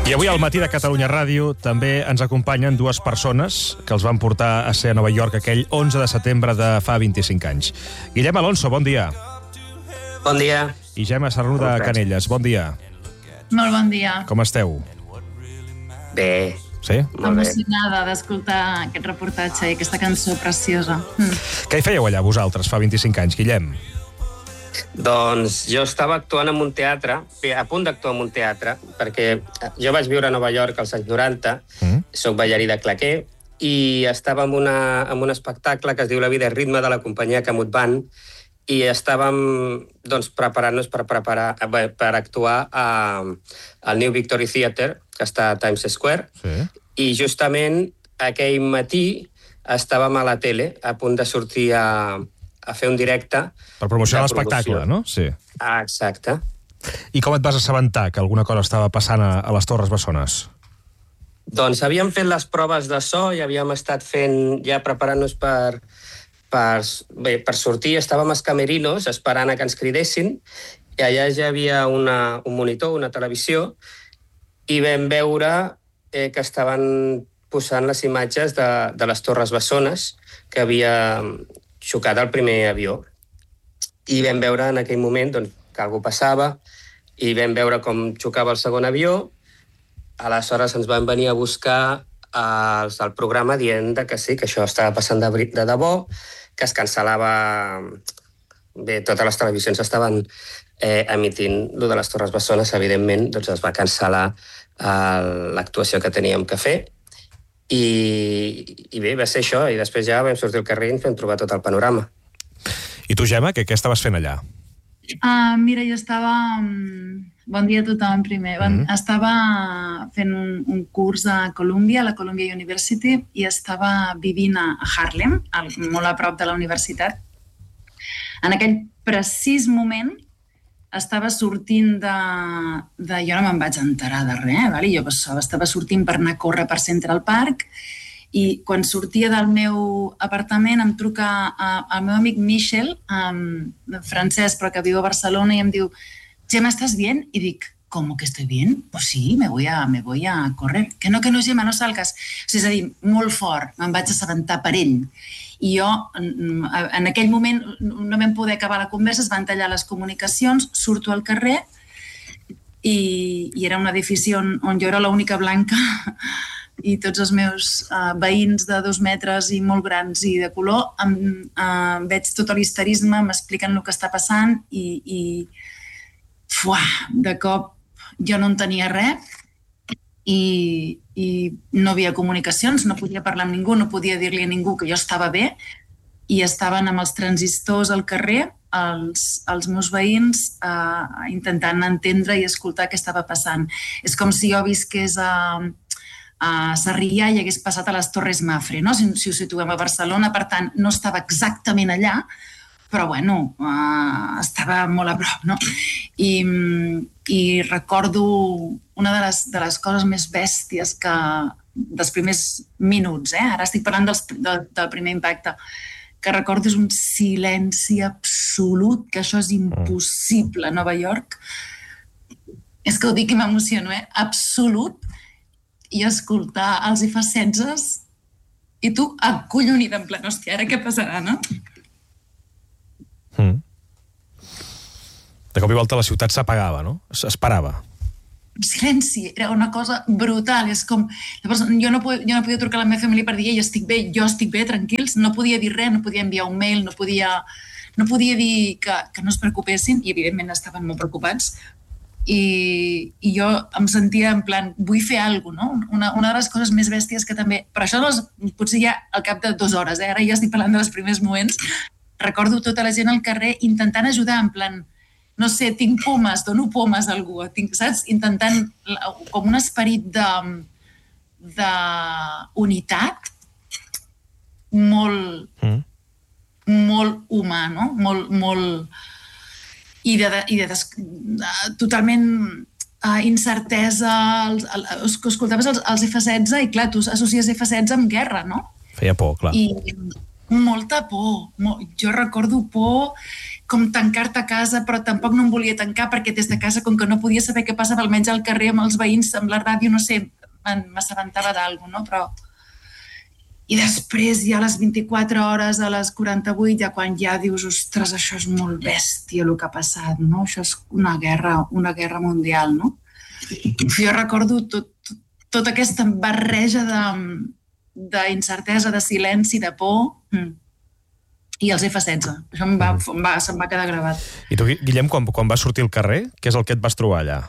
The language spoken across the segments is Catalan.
I avui al Matí de Catalunya Ràdio també ens acompanyen dues persones que els van portar a ser a Nova York aquell 11 de setembre de fa 25 anys. Guillem Alonso, bon dia. Bon dia. I Gemma Sarnuda Canelles, bon dia. Molt bon dia. Com esteu? Bé. Sí? Emocionada d'escoltar aquest reportatge i aquesta cançó preciosa. Què hi fèieu allà vosaltres fa 25 anys, Guillem? Doncs jo estava actuant en un teatre, a punt d'actuar en un teatre, perquè jo vaig viure a Nova York als anys 90, soc ballarí de claqué, i estava en un espectacle que es diu La vida és ritme, de la companyia Camut Band, i estàvem preparant-nos per actuar al New Victory Theatre, que està a Times Square, i justament aquell matí estàvem a la tele, a punt de sortir a fer un directe. Per promocionar l'espectacle, no? Sí. Exacte. I com et vas assabentar que alguna cosa estava passant a les Torres Bessones? Doncs havíem fet les proves de so i havíem estat ja preparant-nos per sortir. Estàvem als camerinos esperant a que ens cridessin i allà ja hi havia un monitor, una televisió, i vam veure que estaven posant les imatges de les Torres Bessones que havia xocat el primer avió. I vam veure en aquell moment que alguna passava i vam veure com xocava el segon avió. Aleshores ens van venir a buscar els del programa dient que sí, que això estava passant de debò, que es cancel·lava... Bé, totes les televisions estaven emitint lo de les Torres Bessones, evidentment, doncs es va cancel·lar l'actuació que teníem que fer. I bé, va ser això, i després ja vam sortir al carrer i ens vam trobar tot el panorama. I tu, Gemma, què estaves fent allà? Mira, jo estava... Bon dia a tothom, primer. Estava fent un curs a Columbia, a la Columbia University, i estava vivint a Harlem, molt a prop de la universitat. En aquell precís moment estava sortint jo no me'n vaig enterar de res, jo estava sortint per anar a córrer per Central Park i quan sortia del meu apartament em truca el meu amic Michel, francès però que viu a Barcelona, i em diu: Gemma, ¿estás bien? I dic: ¿cómo que estoy bien? Pues sí, me voy a correr. Que no, Gemma, no salgas. És a dir, molt fort, me'n vaig assabentar per ell. I jo, en aquell moment, no vam poder acabar la conversa, es van tallar les comunicacions, surto al carrer i era un edifici on jo era l'única blanca i tots els meus veïns de 2 metres i molt grans i de color, veig tot l'histerisme, m'expliquen el que està passant i de cop jo no entenia res i no havia comunicacions, no podia parlar amb ningú, no podia dir-li a ningú que jo estava bé i estaven amb els transistors al carrer, els meus veïns, intentant entendre i escoltar què estava passant. És com si jo visqués a Sarrià i hagués passat a les Torres Mafre, no? Si ho situem a Barcelona, per tant, no estava exactament allà, però bueno, estava molt a prop, no? I recordo una de les coses més bèsties dels primers minuts, ara estic parlant del primer impacte, que recordo és un silenci absolut, que això és impossible a Nova York. És que ho dic i m'emociono, absolut, i escoltar els F-16 i tu acollonida en plan, hòstia, ara què passarà, no? De cop i volta la ciutat s'apagava, no? Es parava. Silenci, era una cosa brutal. És com... Llavors, jo no podia trucar a la meva família per dir: jo estic bé, tranquils. No podia dir res, no podia enviar un mail, no podia dir que no es preocupessin, i evidentment estaven molt preocupats. I jo em sentia en plan, vull fer alguna cosa, no? Una de les coses més bèsties que també... Però això potser ja al cap de 2 hores, ara ja estic parlant dels primers moments. Recordo tota la gent al carrer intentant ajudar, en plan, no sé, tinc pomes, dono pomes a algú, saps? Intentant, com un esperit d'unitat molt humà, no? Molt... I totalment incertesa. Escoltaves els F-16 i, clar, tu associes F-16 amb guerra, no? Feia por, clar. Molta por. Jo recordo por com tancar-te a casa, però tampoc no em volia tancar perquè des de casa, com que no podia saber què passava almenys al carrer amb els veïns, amb la ràdio, no sé, m'assabentava d'alguna cosa, no? Però... I després, ja a les 24 hores, a les 48, ja quan ja dius, ostres, això és molt bèstia el que ha passat, no? Això és una guerra mundial, no? Jo recordo tota aquesta barreja d'incertesa, de silenci, de por, i els F-16. Això se'm va quedar gravat. I tu, Guillem, quan vas sortir al carrer, què és el que et vas trobar allà?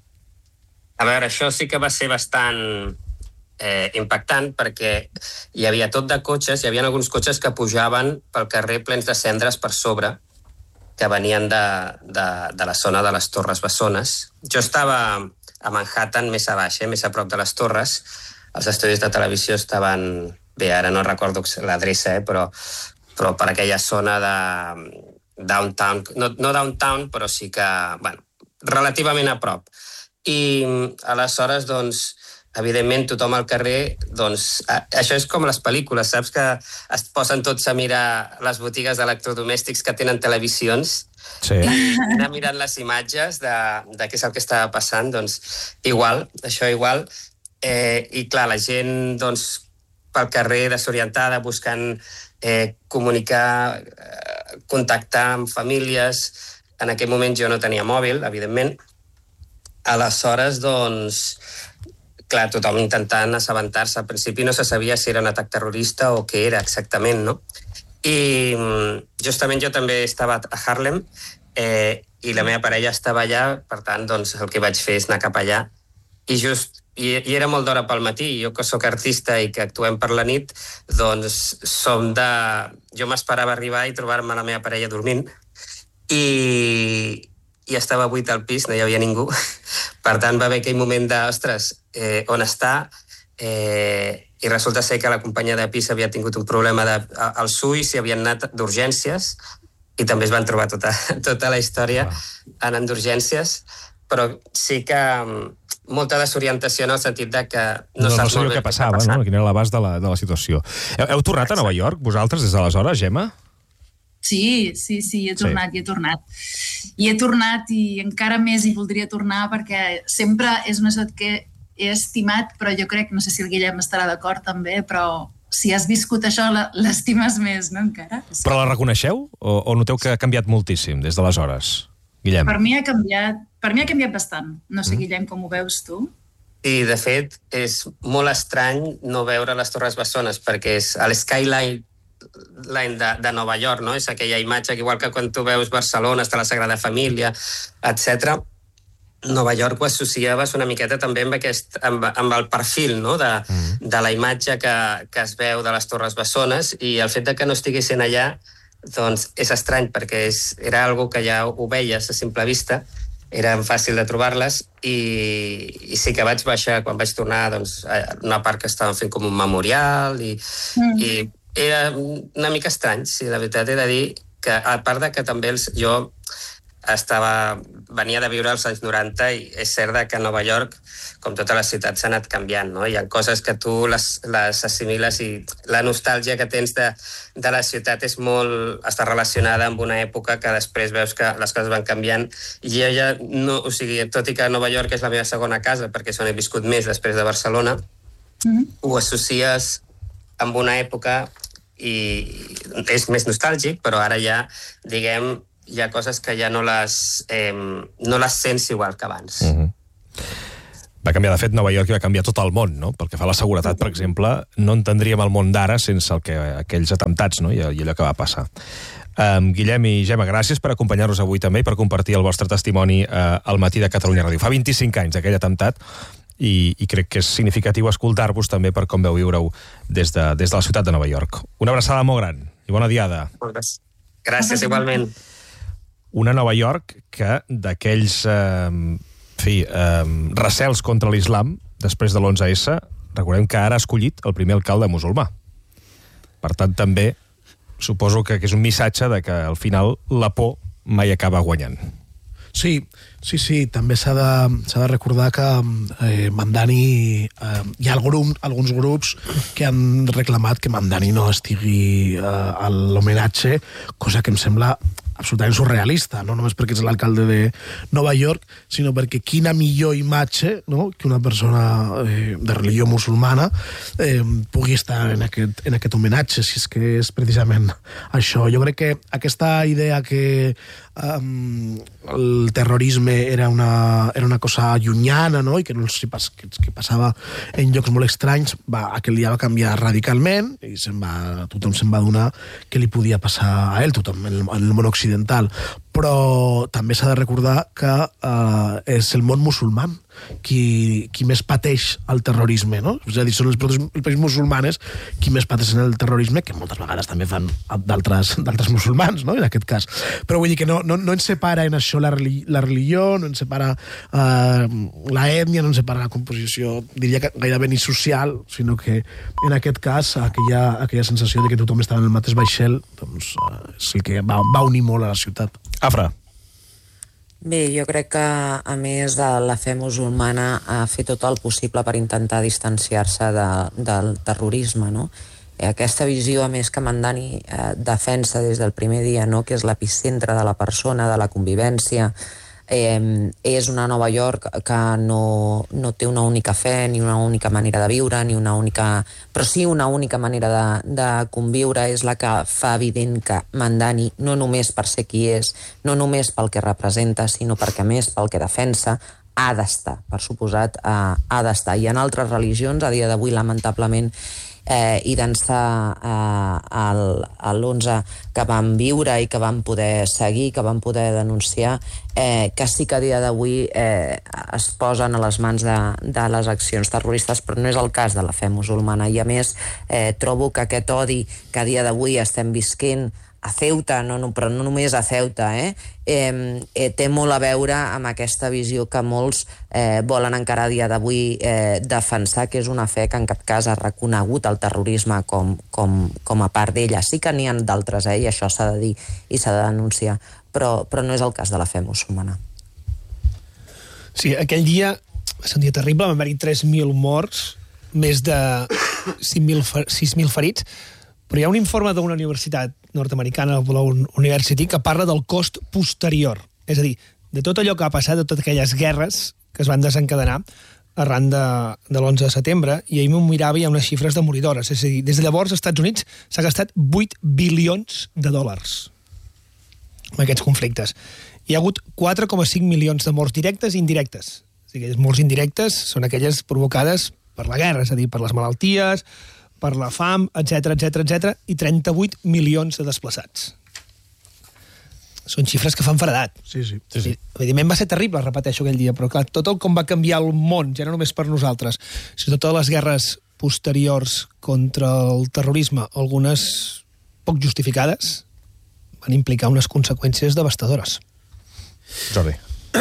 A veure, això sí que va ser bastant impactant, perquè hi havia tot de cotxes, hi havia alguns cotxes que pujaven pel carrer plens de cendres per sobre, que venien de la zona de les Torres Bessones. Jo estava a Manhattan, més a baix, més a prop de les torres. Els estudis de televisió estaven... Bé, ara no recordo l'adreça, però per aquella zona de downtown, no downtown, però sí que, bueno, relativament a prop. I aleshores, doncs, evidentment, tothom al carrer, doncs, això és com les pel·lícules, saps que es posen tots a mirar les botigues d'electrodomèstics que tenen televisions, sí, i anar mirant les imatges de què és el que estava passant, doncs, això igual. I clar, la gent, doncs, pel carrer desorientada, buscant comunicar, contactar amb famílies. En aquell moment jo no tenia mòbil, evidentment. Aleshores, doncs, clar, tothom intentant assabentar-se. Al principi no se sabia si era un atac terrorista o què era exactament, no? I justament jo també estava a Harlem i la meva parella estava allà, per tant, doncs, el que vaig fer és anar cap allà. I era molt d'hora pel matí, jo que sóc artista i que actuem per la nit, doncs jo m'esperava arribar i trobar-me la meva parella dormint i estava buit al pis, no hi havia ningú. Per tant, va haver aquell moment de, ostres, on està? I resulta ser que la companya de pis havia tingut un problema als ulls i havien anat d'urgències i també es van trobar tota la història anant d'urgències, però sí que molta desorientació en el sentit de que no saps molt bé què passava, no? Quin era l'abast de la situació. Heu tornat a Nova York, vosaltres, des d'aleshores, Gemma? Sí, he tornat. I he tornat i encara més hi voldria tornar perquè sempre és una ciutat que he estimat, però jo crec, no sé si el Guillem estarà d'acord també, però si has viscut això l'estimes més, no, encara? Però la reconeixeu o noteu que ha canviat moltíssim des d'aleshores, Guillem? Per mi ha canviat bastant. No sé, Guillem, com ho veus tu? I, de fet, és molt estrany no veure les Torres Bessones, perquè és el skyline de Nova York, no? És aquella imatge que, igual que quan tu veus Barcelona, està la Sagrada Família, etc. Nova York ho associaves una miqueta també amb el perfil, no? de la imatge que es veu de les Torres Bessones, i el fet de que no estiguessin allà doncs és estrany, perquè era algo que ja ho veies a simple vista, era fàcil de trobar-les, i sí que vaig baixar, quan vaig tornar, doncs, a una part que estaven fent com un memorial, i era una mica estrany, sí, la veritat he de dir que, a part de que també jo venia de viure als anys 90 i és cert que a Nova York, com totes les ciutats, s'ha anat canviant, no? Hi ha coses que tu les assimiles i la nostàlgia que tens de la ciutat està relacionada amb una època que després veus que les coses van canviant, i jo ja no, o sigui, tot i que Nova York és la meva segona casa, perquè és on he viscut més després de Barcelona, ho associes amb una època i és més nostàlgic, però ara ja, diguem, hi ha coses que ja no les sents igual que abans. Va canviar, de fet, Nova York i va canviar tot el món, no? Pel que fa a la seguretat, per exemple, no entendríem el món d'ara sense aquells atemptats, no? I allò que va passar. Guillem i Gemma, gràcies per acompanyar-nos avui també i per compartir el vostre testimoni al Matí de Catalunya Ràdio. Fa 25 anys d'aquell atemptat, i crec que és significatiu escoltar-vos també per com veu viure-ho des de la ciutat de Nova York. Una abraçada molt gran i bona diada. Gràcies, igualment. Una Nova York que d'aquells recels contra l'islam després de l'11S, recordem que ara ha escollit el primer alcalde musulmà. Per tant, també suposo que és un missatge de que al final la por mai acaba guanyant. Sí, també s'ha de recordar que Mandani, hi ha alguns grups que han reclamat que Mandani no estigui a l'homenatge, cosa que em sembla absolutament surrealista, no només perquè és l'alcalde de Nova York, sinó perquè quina millor imatge, no?, que una persona de religió musulmana pugui estar en aquest homenatge, si és que és precisament això. Jo crec que aquesta idea que el terrorisme era una cosa llunyana, no?, i que que passava en llocs molt estranys, aquell dia va canviar radicalment i tothom se'n va adonar que li podia passar a ell, tothom en el món occidental. Però també s'ha de recordar que és el món musulman qui més pateix el terrorisme, no? És a dir, són els països musulmanes qui més pateixen el terrorisme, que moltes vegades també fan d'altres musulmans, no?, en aquest cas. Però vull dir que no ens separa en això la religió, no ens separa la ètnia, no ens separa la composició, diria que gairebé ni social, sinó que en aquest cas aquella sensació de que tothom estava en el mateix vaixell, doncs és el que va unir molt a la ciutat. Afra. Bé, jo crec que, a més de la fe musulmana, ha fet tot el possible per intentar distanciar-se del terrorisme, no? Aquesta visió, a més, que Mandani defensa des del primer dia, no?, que és l'epicentre de la persona, de la convivència, és una Nova York que no té una única fe, ni una única manera de viure, però sí una única manera de conviure, és la que fa evident que Mandani, no només per ser qui és, no només pel que representa, sinó perquè, a més, pel que defensa, ha d'estar, per suposat, ha d'estar. I en altres religions, a dia d'avui, lamentablement, i d'ençà l'11 que vam viure i que vam poder seguir, que vam poder denunciar, que sí que a dia d'avui es posen a les mans de les accions terroristes, però no és el cas de la fe musulmana. I a més, trobo que aquest odi que a dia d'avui estem visquent a Ceuta, però no només a Ceuta, té molt a veure amb aquesta visió que molts volen encara a dia d'avui defensar, que és una fe que en cap cas ha reconegut el terrorisme com a part d'ella. Sí que n'hi ha d'altres, i això s'ha de dir i s'ha de denunciar, però no és el cas de la fe musulmana. Sí, aquell dia va ser un dia terrible, van haver-hi 3.000 morts, més de 6.000 ferits, però hi ha un informe d'una universitat nord-americana, la Brown University, que parla del cost posterior. És a dir, de tot allò que ha passat, de totes aquelles guerres que es van desencadenar arran de l'11 de setembre, i ahir m'ho mirava i hi ha unes xifres demoridores. És a dir, des de llavors, als Estats Units s'ha gastat 8 bilions de dòlars en aquests conflictes. Hi ha hagut 4,5 milions de morts directes i indirectes. És a dir, les morts indirectes són aquelles provocades per la guerra, és a dir, per les malalties, per la fam, etc, i 38 milions de desplaçats. Són xifres que fan feredat. Sí. Evidentment va ser terrible, repeteixo, aquell dia, però clar, tot el com va canviar el món, ja no només per nosaltres, sinó totes les guerres posteriors contra el terrorisme, algunes poc justificades, van implicar unes conseqüències devastadores. Jordi.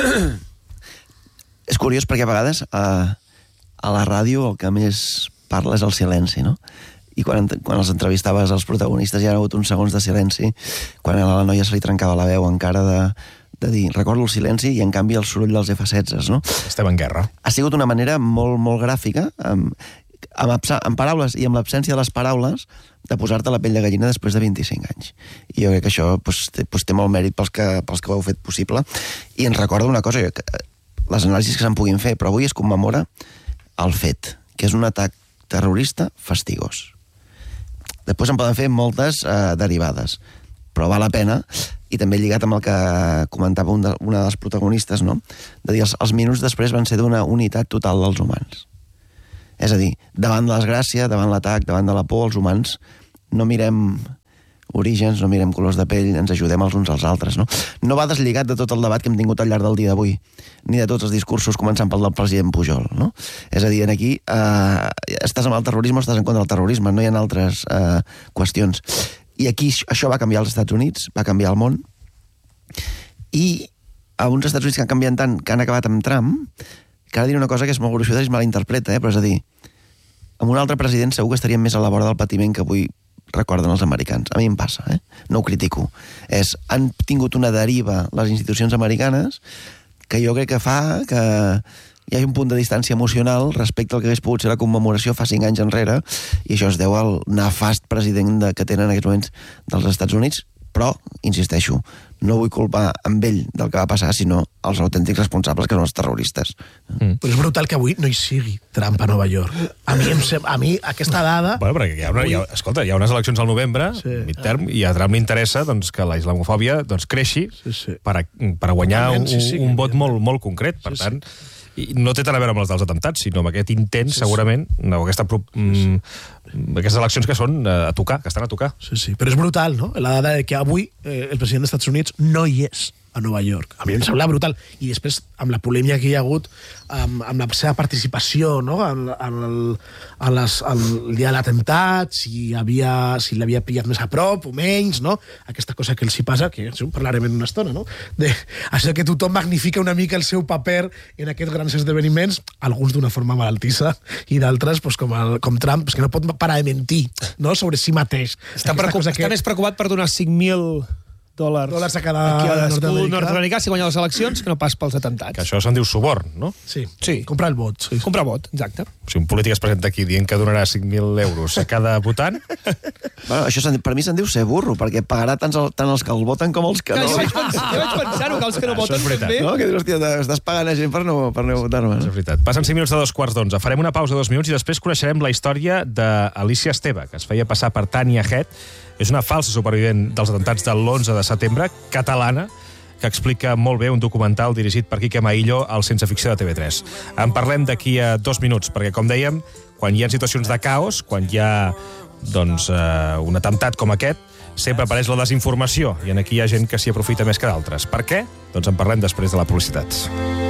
És curiós perquè a vegades a la ràdio el que més parla és el silenci, no? I quan els entrevistaves als protagonistes hi ha hagut uns segons de silenci, quan a la noia se li trencava la veu encara de dir, recordo el silenci i en canvi el soroll dels F-16, no? Estem en guerra. Ha sigut una manera molt, molt gràfica, amb paraules i amb l'absència de les paraules, de posar-te la pell de gallina després de 25 anys. I jo crec que això té molt mèrit pels que ho heu fet possible. I ens recorda una cosa, les anàlisis que se'n puguin fer, però avui es commemora el fet, que és un atac terrorista fastigós. Després en poden fer moltes derivades, però val la pena, i també lligat amb el que comentava una de les protagonistes, no? De dir, els minuts després van ser d'una unitat total dels humans. És a dir, davant de la desgràcia, davant l'atac, davant de la por, els humans no mirem orígens, no mirem colors de pell, ens ajudem els uns als altres, no? No va deslligat de tot el debat que hem tingut al llarg del dia d'avui, ni de tots els discursos, començant pel del president Pujol, no? És a dir, aquí estàs amb el terrorisme o estàs en contra del terrorisme, no hi ha altres qüestions. I aquí això va canviar als Estats Units, va canviar el món, i a uns Estats Units que han canviat tant, que han acabat amb Trump, que ara diré una cosa que és molt gruixuda i es malinterpreta, però és a dir, amb un altre president segur que estaríem més a la vora del patiment que avui recorden els americans. A mi em passa, no ho critico. Han tingut una deriva les institucions americanes que jo crec que fa que hi ha un punt de distància emocional respecte al que hagués pogut ser la commemoració fa 5 anys enrere, i això es deu al nefast president que tenen en aquests moments dels Estats Units, però, insisteixo, no vull culpar amb ell del que va passar, sinó els autèntics responsables, que són els terroristes. Però és brutal que avui no hi sigui Trump a Nova York. A mi aquesta dada... Bueno, perquè hi ha unes eleccions al novembre, midterm, i a Trump li interessa doncs, que la islamofòbia creixi per guanyar un vot molt concret. Per tant, no té tant a veure amb les dels atemptats, sinó amb aquest intent, segurament, aquestes eleccions que són a tocar, que estan a tocar. Sí, però és brutal, no?, la dada de que avui el president dels Estats Units no hi és a Nova York. A mi em sembla brutal. I després, amb la polèmica que hi ha hagut, amb la seva participació, no?, el dia de l'atemptat, si l'havia pillat més a prop o menys, no?, aquesta cosa que els hi passa, que en parlarem en una estona, no?, això que tothom magnifica una mica el seu paper en aquests grans esdeveniments, alguns d'una forma malaltissa, i d'altres, com Trump, que no pot parar de mentir, no?, sobre si mateix. Està més preocupat per donar $5.000 a cada nord-americà si guanya les eleccions que no pas pels atemptats. Que això se'n diu suborn, no? Sí. Comprar el vot. Comprar vot, exacte. Si un polític es presenta aquí dient que donarà 5.000 euros a cada votant... Bueno, això per mi se'n diu ser burro, perquè pagarà tant els que el voten com els que no. Jo vaig pensar-ho, que els que no voten també. No, que dius, hòstia, estàs pagant a gent per no votar-me. És veritat. Passen 5 minuts de 2:45. Farem una pausa de 2 minuts i després coneixerem la història d'Alicia Esteve, que es feia passar per Tania Head. És una falsa supervivent dels atemptats de l'11 de setembre, catalana, que explica molt bé un documental dirigit per Quique Maillo al Sense Ficció de TV3. En parlem d'aquí a 2 minuts, perquè, com dèiem, quan hi ha situacions de caos, quan hi ha un atemptat com aquest, sempre apareix la desinformació, i aquí hi ha gent que s'hi aprofita més que d'altres. Per què? Doncs en parlem després de la publicitat.